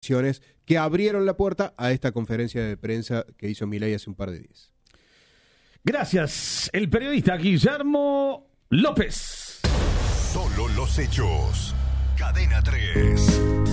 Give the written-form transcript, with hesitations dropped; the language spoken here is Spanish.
elecciones que abrieron la puerta a esta conferencia de prensa que hizo Milei hace un par de días. Gracias, el periodista Guillermo López. Solo los hechos. Cadena 3.